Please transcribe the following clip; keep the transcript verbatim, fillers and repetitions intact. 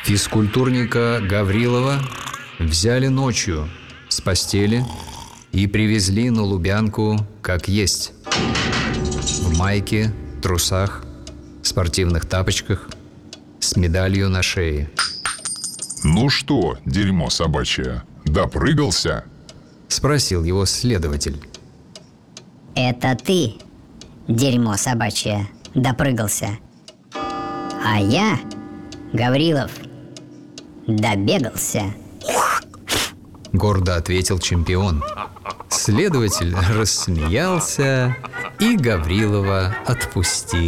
Физкультурника Гаврилова взяли ночью с постели и привезли на Лубянку как есть. В майке, трусах, спортивных тапочках, с медалью на шее. «Ну что, дерьмо собачье, допрыгался?» — спросил его следователь. Это ты, дерьмо собачье, допрыгался. А я, Гаврилов, добегался. Гордо ответил чемпион. Следователь рассмеялся, и Гаврилова отпустил.